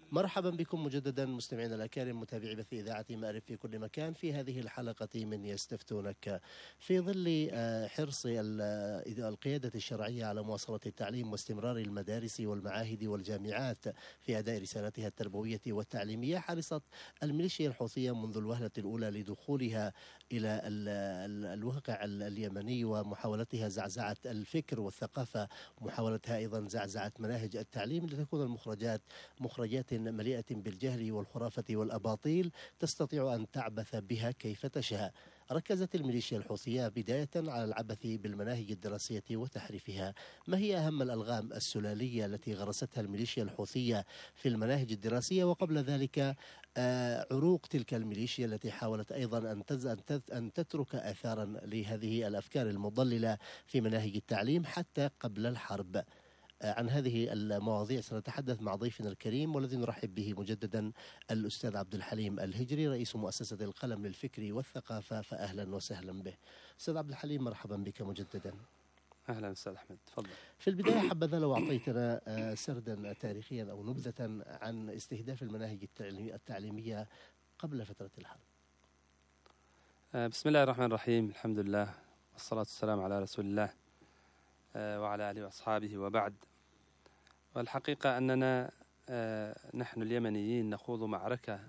مرحبا بكم مجددا مستمعينا الأكارم متابعي بث إذاعة مأرب في كل مكان في هذه الحلقة من يستفتونك. في ظل حرص القيادة الشرعية على مواصلة التعليم واستمرار المدارس والمعاهد والجامعات في أداء رسالتها التربوية والتعليمية، حرصت الميليشيا الحوثية منذ الوهلة الأولى لدخولها إلى الواقع اليمني ومحاولتها زعزعة الفكر والثقافة، ومحاولتها أيضا زعزعة مناهج التعليم لتكون المخرجات مخرجات مليئة بالجهل والخرافة والأباطيل تستطيع أن تعبث بها كيف تشاء. ركزت الميليشيا الحوثية بداية على العبث بالمناهج الدراسية وتحريفها. ما هي أهم الألغام السلالية التي غرستها الميليشيا الحوثية في المناهج الدراسية؟ وقبل ذلك عروق تلك الميليشيا التي حاولت أيضا أن تترك آثارا لهذه الأفكار المضللة في مناهج التعليم حتى قبل الحرب. عن هذه المواضيع سنتحدث مع ضيفنا الكريم والذي نرحب به مجددا الأستاذ عبد الحليم الهجري، رئيس مؤسسة القلم للفكر والثقافة، فأهلا وسهلا به. أستاذ عبد الحليم مرحبا بك مجددا. أهلا أستاذ أحمد، تفضل. في البداية حبذا لو أعطيتنا سردا تاريخيا أو نبذة عن استهداف المناهج التعليمية قبل فترة الحرب. بسم الله الرحمن الرحيم، الحمد لله والصلاة والسلام على رسول الله وعلى آله وأصحابه، وبعد. والحقيقة أننا نحن اليمنيين نخوض معركة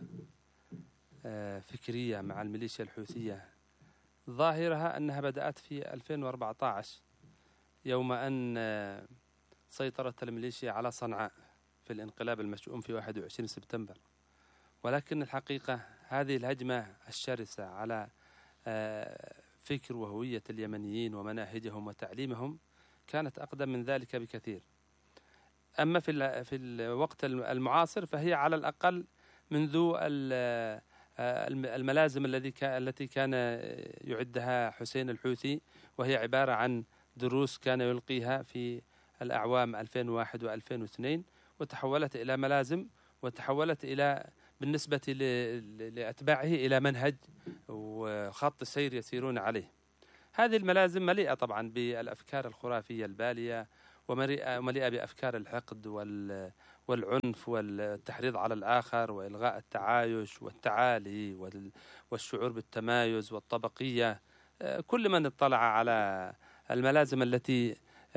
فكرية مع الميليشيا الحوثية، ظاهرها أنها بدأت في 2014 يوم أن سيطرت الميليشيا على صنعاء في الانقلاب المشؤوم في 21 سبتمبر. ولكن الحقيقة هذه الهجمة الشرسة على فكر وهوية اليمنيين ومناهجهم وتعليمهم كانت أقدم من ذلك بكثير. أما في الوقت المعاصر فهي على الأقل منذ الملازم التي كان يعدها حسين الحوثي، وهي عبارة عن دروس كان يلقيها في الأعوام 2001 و2002، وتحولت إلى ملازم، وتحولت إلى بالنسبة لأتباعه إلى منهج وخط سير يسيرون عليه. هذه الملازم مليئة طبعا بالأفكار الخرافية البالية، ومليئة بأفكار الحقد والعنف والتحريض على الآخر وإلغاء التعايش والتعالي والشعور بالتمايز والطبقية. كل من اطلع على الملازم التي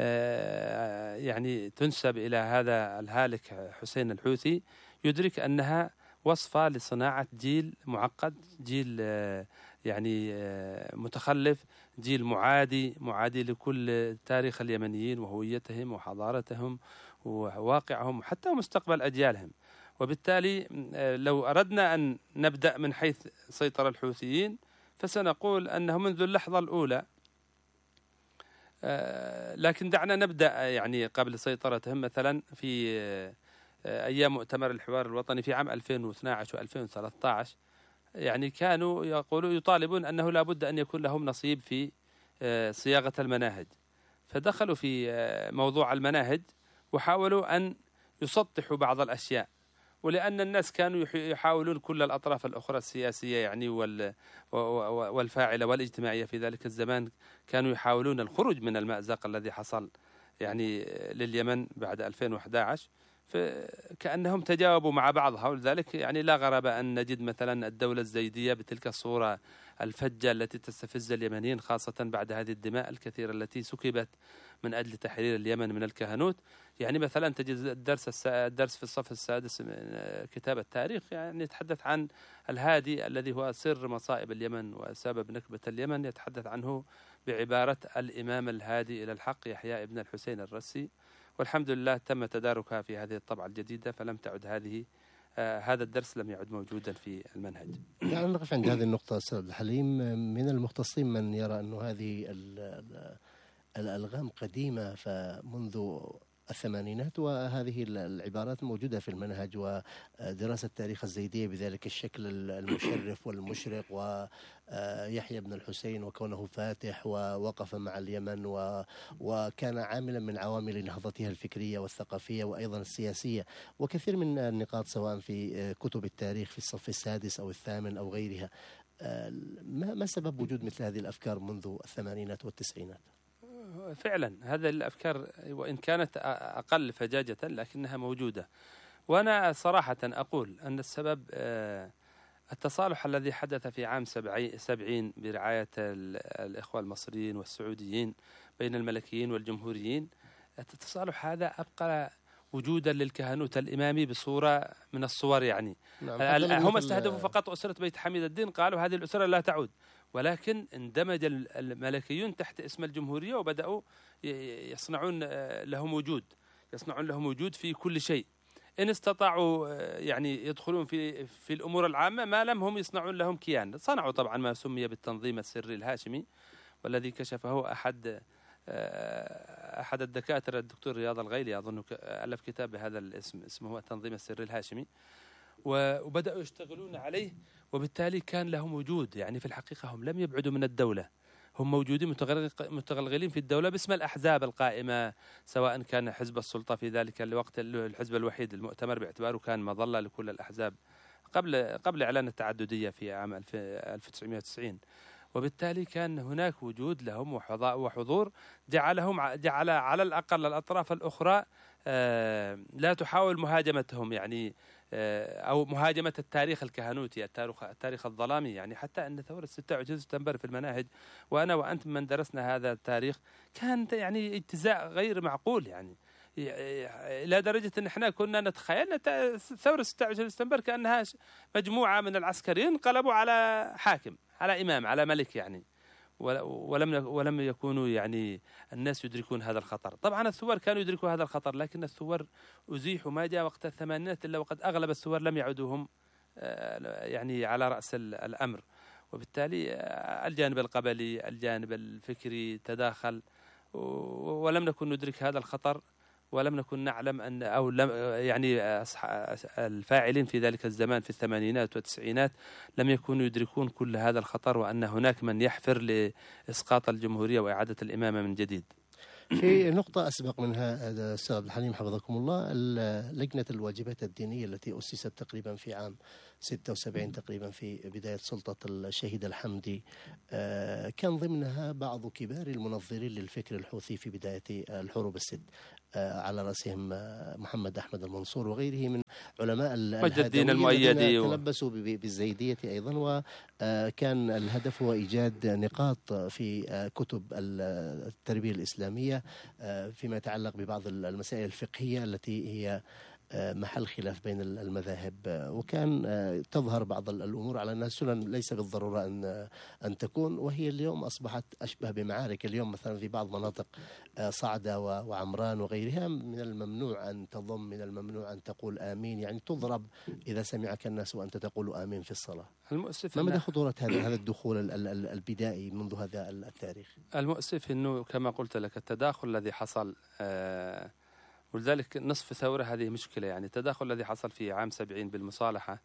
يعني تنسب إلى هذا الهالك حسين الحوثي يدرك أنها وصفة لصناعة جيل معقد، جيل يعني متخلف، جيل معادي لكل تاريخ اليمنيين وهويتهم وحضارتهم وواقعهم وحتى مستقبل أجيالهم. وبالتالي لو أردنا أن نبدأ من حيث سيطر الحوثيين فسنقول أنه منذ اللحظة الأولى، لكن دعنا نبدأ يعني قبل سيطرتهم. مثلا في أيام مؤتمر الحوار الوطني في عام 2012 و2013 يعني كانوا يطالبون أنه لا بد أن يكون لهم نصيب في صياغة المناهج، فدخلوا في موضوع المناهج وحاولوا أن يسطحوا بعض الأشياء، ولأن الناس كانوا يحاولون كل الأطراف الأخرى السياسية يعني والفاعلة والاجتماعية في ذلك الزمان كانوا يحاولون الخروج من المأزق الذي حصل يعني لليمن بعد 2011، فكأنهم تجاوبوا مع بعض حول ذلك. يعني لا غرابة أن نجد مثلا الدولة الزيدية بتلك الصورة الفجة التي تستفز اليمنيين، خاصة بعد هذه الدماء الكثيرة التي سكبت من أجل تحرير اليمن من الكهنوت. يعني مثلا تجد الدرس في الصف السادس من كتاب التاريخ يعني يتحدث عن الهادي الذي هو سر مصائب اليمن وسبب نكبة اليمن، يتحدث عنه بعبارة الإمام الهادي إلى الحق يحيى ابن الحسين الرسي. والحمد لله تم تداركها في هذه الطبعة الجديدة، فلم تعد هذا الدرس لم يعد موجودا في المنهج. يعني نقف عند هذه النقطة أستاذ الحليم. من المختصين من يرى أن هذه الألغام قديمة فمنذ الثمانينات، وهذه العبارات موجودة في المنهج ودراسة تاريخ الزيدية بذلك الشكل المشرف والمشرق، ويحيى بن الحسين وكونه فاتح ووقف مع اليمن وكان عاملا من عوامل نهضتها الفكرية والثقافية وأيضا السياسية، وكثير من النقاط سواء في كتب التاريخ في الصف السادس أو الثامن أو غيرها. ما سبب وجود مثل هذه الأفكار منذ الثمانينات والتسعينات؟ فعلا هذه الأفكار وإن كانت أقل فجاجة لكنها موجودة، وأنا صراحة أقول أن السبب التصالح الذي حدث في عام 70 برعاية الإخوة المصريين والسعوديين بين الملكيين والجمهوريين. التصالح هذا أبقى وجودا للكهنوت الإمامي بصورة من الصور يعني. هم استهدفوا فقط أسرة بيت حميد الدين، قالوا هذه الأسرة لا تعود، ولكن اندمج الملكيون تحت اسم الجمهورية وبدأوا يصنعون لهم وجود في كل شيء. إن استطاعوا يعني يدخلون في الأمور العامة ما لم هم يصنعون لهم كيان. صنعوا طبعا ما سمي بالتنظيم السري الهاشمي، والذي كشفه أحد الدكاترة الدكتور رياض الغيلي، أظن ألف كتاب بهذا الاسم، اسمه التنظيم السري الهاشمي، وبدأوا يشتغلون عليه، وبالتالي كان لهم وجود. يعني في الحقيقة هم لم يبعدوا من الدولة، هم موجودين متغلغلين في الدولة باسم الأحزاب القائمة، سواء كان حزب السلطة في ذلك الوقت الحزب الوحيد المؤتمر باعتباره كان مظلة لكل الأحزاب قبل إعلان التعددية في عام 1990. وبالتالي كان هناك وجود لهم وحضور جعل على الأقل الأطراف الأخرى لا تحاول مهاجمتهم، يعني أو مهاجمة التاريخ الكهنوتي، التاريخ الظلامي. يعني حتى أن ثورة 26 سبتمبر في المناهج، وأنا وأنت من درسنا هذا التاريخ، كان يعني اجتزاء غير معقول، يعني إلى درجة أن احنا كنا نتخيل ثورة 26 سبتمبر كأنها مجموعة من العسكريين انقلبوا على حاكم، على إمام، على ملك يعني، ولم يكونوا يعني الناس يدركون هذا الخطر. طبعا الثوار كانوا يدركوا هذا الخطر، لكن الثوار أزيحوا ما جاء وقت الثمانينات إلا وقد أغلب الثوار لم يعودوا هم يعني على رأس الأمر. وبالتالي الجانب القبلي، الجانب الفكري تداخل، ولم نكن ندرك هذا الخطر، ولم نكن نعلم أن أو لم يعني الفاعلين في ذلك الزمان في الثمانينات والتسعينات لم يكونوا يدركون كل هذا الخطر، وأن هناك من يحفر لإسقاط الجمهورية وإعادة الإمامة من جديد. في نقطة أسبق منها أستاذ عبد الحليم حفظكم الله، لجنة الواجبات الدينية التي أسست تقريبا في عام 76 تقريبا في بداية سلطة الشهيد الحمدي، كان ضمنها بعض كبار المنظرين للفكر الحوثي في بداية الحروب الست، على رأسهم محمد أحمد المنصور وغيره من علماء الدين المؤيدي تلبسوا بالزيدية أيضا. وكان الهدف هو إيجاد نقاط في كتب التربية الإسلامية فيما يتعلق ببعض المسائل الفقهية التي هي محل خلاف بين المذاهب، وكان تظهر بعض الأمور على أنها سنن ليس بالضرورة أن تكون، وهي اليوم أصبحت أشبه بمعارك. اليوم مثلا في بعض مناطق صعدة وعمران وغيرها من الممنوع أن تضم، من الممنوع أن تقول آمين، يعني تضرب إذا سمعك الناس وأنت تقول آمين في الصلاة. المؤسف ما مدى خطورة هذا الدخول البدائي منذ هذا التاريخ؟ المؤسف أنه كما قلت لك التداخل الذي حصل، ولذلك نصف ثورة هذه مشكلة. يعني التداخل الذي حصل في عام 70 بالمصالحة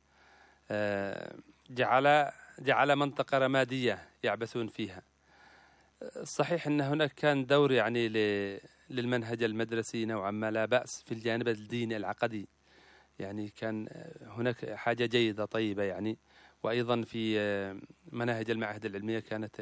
جعل منطقة رمادية يعبثون فيها. صحيح أن هناك كان دور يعني للمنهج المدرسي نوعا ما لا بأس في الجانب الديني العقدي، يعني كان هناك حاجة جيدة طيبة يعني. وأيضا في مناهج المعاهد العلمية كانت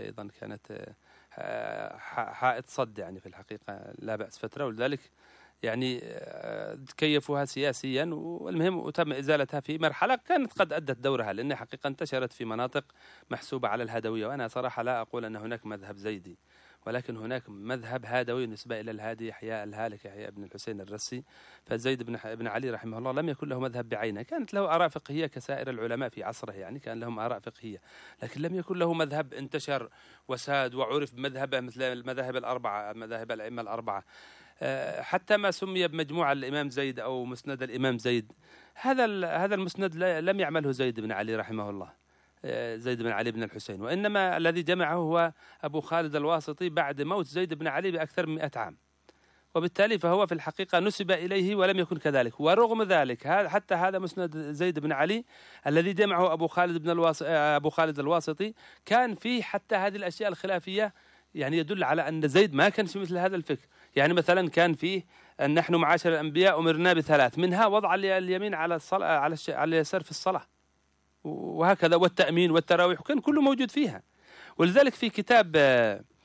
حائط صد يعني في الحقيقة لا بأس فترة، ولذلك يعني كيفوها سياسيا، والمهم وتم إزالتها في مرحلة كانت قد أدت دورها، لأنها حقيقة انتشرت في مناطق محسوبة على الهدوية. وأنا صراحة لا أقول أن هناك مذهب زيدي، ولكن هناك مذهب هادوي نسبة إلى الهادي يحيى الهالك يحيى بن الحسين الرسي. فزيد بن علي رحمه الله لم يكن له مذهب بعينه، كانت له آراء فقهية كسائر العلماء في عصره، يعني كان لهم آراء فقهية، لكن لم يكن له مذهب انتشر وساد وعرف بمذهبه مثل المذاهب الأربعة، مذاهب الأئمة الأربعة. حتى ما سمي بمجموعة الإمام زيد أو مسند الإمام زيد، هذا المسند لم يعمله زيد بن علي رحمه الله، زيد بن علي بن الحسين، وإنما الذي جمعه هو أبو خالد الواسطي بعد موت زيد بن علي بأكثر من 100 عام، وبالتالي فهو في الحقيقة نسب إليه ولم يكن كذلك. ورغم ذلك حتى هذا مسند زيد بن علي الذي جمعه أبو خالد الواسطي كان فيه حتى هذه الأشياء الخلافية، يعني يدل على أن زيد ما كان في مثل هذا الفكر. يعني مثلا كان فيه أن نحن معاشر الأنبياء أمرنا ب3، منها وضع اليمين على الصلاة على اليسار في الصلاة، وهكذا، والتأمين والتراويح، وكان كله موجود فيها. ولذلك في كتاب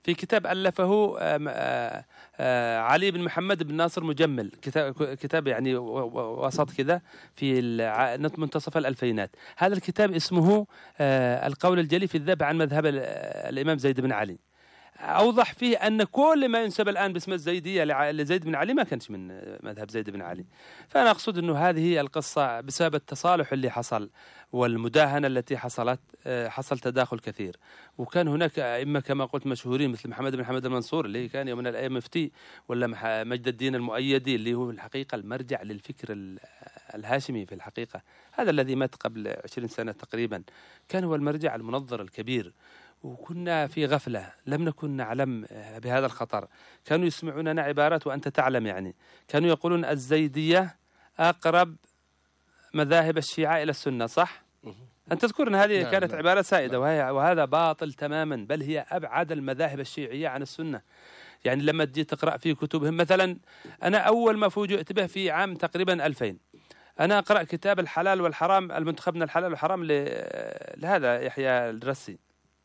في كتاب ألفه علي بن محمد بن ناصر مجمل، كتاب يعني وسط كذا في منتصف الألفينات. هذا الكتاب اسمه القول الجلي في الذب عن مذهب الإمام زيد بن علي. أوضح فيه أن كل ما ينسب الآن باسم الزيدية لزيد بن علي ما كانش من مذهب زيد بن علي. فأنا أقصد أنه هذه القصة بسبب التصالح اللي حصل والمداهنة التي حصل تداخل كثير. وكان هناك أئمة كما قلت مشهورين مثل محمد بن حمد المنصور اللي كان يوم من الأيام مفتي، ولا مجد الدين المؤيدي اللي هو الحقيقة المرجع للفكر الهاشمي في الحقيقة، هذا الذي مات قبل 20 سنة تقريبا، كان هو المرجع المنظر الكبير. وكنا في غفلة، لم نكن نعلم بهذا الخطر. كانوا يسمعوننا عبارات وأنت تعلم، يعني كانوا يقولون الزيدية أقرب مذاهب الشيعة إلى السنة، صح؟ أنت تذكر أن هذه كانت عبارة سائدة، وهذا باطل تماما، بل هي أبعد المذاهب الشيعية عن السنة. يعني لما تجي تقرأ في كتبهم مثلا، أنا أول ما فوجئت به في عام تقريبا 2000، أنا أقرأ كتاب الحلال والحرام، المنتخب من الحلال والحرام لهذا يحيى الرسي،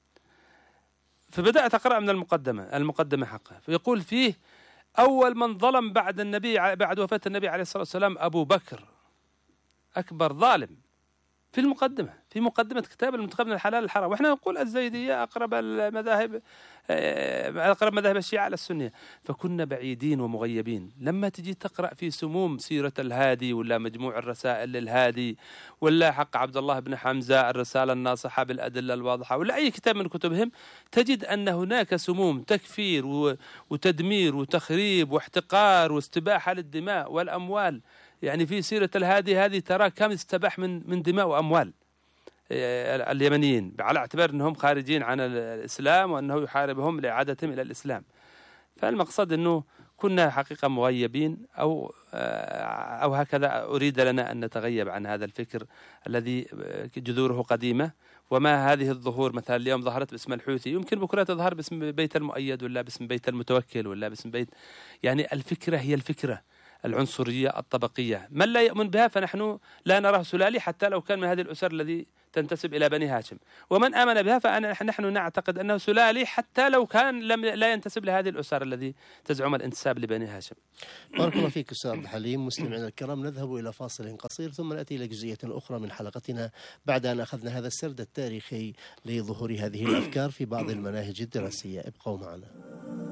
فبدأت أقرأ من المقدمة حقه، فيقول فيه أول من ظلم بعد وفاة النبي عليه الصلاة والسلام أبو بكر، أكبر ظالم، في مقدمة كتاب المنتخب من الحلال والحرام. وإحنا نقول الزيدية أقرب مذاهب الشيعة على السنية. فكنا بعيدين ومغيبين. لما تجي تقرأ في سموم سيرة الهادي، ولا مجموع الرسائل للهادي، ولا حق عبد الله بن حمزة الرسالة الناصحة بالأدلة الواضحة، ولا أي كتاب من كتبهم، تجد أن هناك سموم تكفير وتدمير وتخريب واحتقار واستباحة للدماء والأموال. يعني في سيرة الهادي هذه ترى كم استباح من دماء وأموال اليمنيين، على اعتبار أنهم خارجين عن الإسلام وأنه يحاربهم لإعادتهم إلى الإسلام. فالمقصد أنه كنا حقيقة مغيبين، أو هكذا أريد لنا أن نتغيب عن هذا الفكر الذي جذوره قديمة. وما هذه الظهور مثلا اليوم ظهرت باسم الحوثي، يمكن بكرة تظهر باسم بيت المؤيد، ولا باسم بيت المتوكل، ولا باسم بيت، يعني الفكرة هي الفكرة العنصرية الطبقية. من لا يؤمن بها فنحن لا نراه سلالي، حتى لو كان من هذه الأسر الذي تنتسب إلى بني هاشم. ومن آمن بها فنحن نعتقد أنه سلالي، حتى لو كان لا ينتسب لهذه الأسر الذي تزعم الانتساب لبني هاشم. بارك الله فيك أستاذ عبد الحليم. مستمعينا الكرام، نذهب إلى فاصل قصير ثم نأتي إلى جزئية أخرى من حلقتنا بعد أن أخذنا هذا السرد التاريخي لظهور هذه الأفكار في بعض المناهج الدراسية. ابقوا معنا.